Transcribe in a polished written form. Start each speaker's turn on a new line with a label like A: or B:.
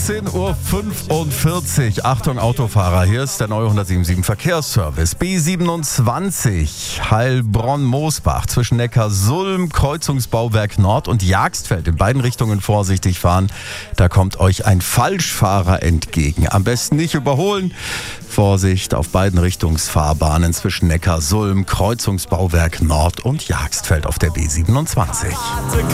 A: 14:45 Uhr. Achtung Autofahrer, hier ist der neue 177 Verkehrsservice. B27 Heilbronn-Moosbach zwischen Neckarsulm, Kreuzungsbauwerk Nord und Jagstfeld. In beiden Richtungen vorsichtig fahren. Da kommt euch ein Falschfahrer entgegen. Am besten nicht überholen. Vorsicht auf beiden Richtungsfahrbahnen zwischen Neckarsulm, Kreuzungsbauwerk Nord und Jagstfeld auf der B27.